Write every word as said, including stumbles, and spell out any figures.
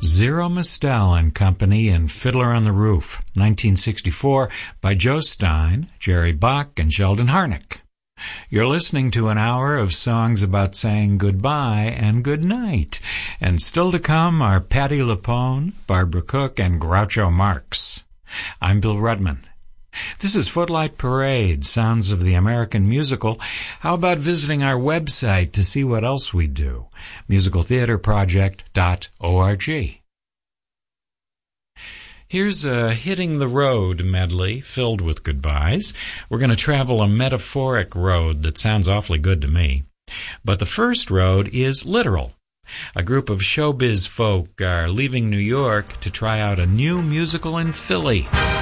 Zero Mostel and Company in Fiddler on the Roof, nineteen sixty-four, by Joe Stein, Jerry Bach, and Sheldon Harnick. You're listening to an hour of songs about saying goodbye and good night. And still to come are Patti LuPone, Barbara Cook, and Groucho Marx. I'm Bill Rudman. This is Footlight Parade, Sounds of the American Musical. How about visiting our website to see what else we do? musical theater project dot org. Here's a Hitting the Road medley filled with goodbyes. We're going to travel a metaphoric road that sounds awfully good to me. But the first road is literal. A group of showbiz folk are leaving New York to try out a new musical in Philly.